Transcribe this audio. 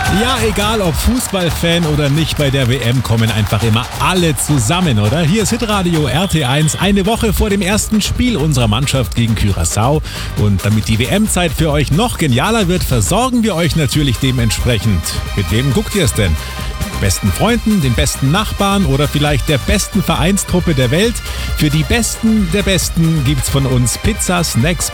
Ja, egal ob Fußballfan oder nicht, bei der WM kommen einfach immer alle zusammen, oder? Hier ist Hitradio RT1, eine Woche vor dem ersten Spiel unserer Mannschaft gegen Curaçao. Und damit die WM-Zeit für euch noch genialer wird, versorgen wir euch natürlich dementsprechend. Mit wem guckt ihr es denn? Besten Freunden, den besten Nachbarn oder vielleicht der besten Vereinstruppe der Welt? Für die Besten der Besten gibt's von uns Pizza, Snacks,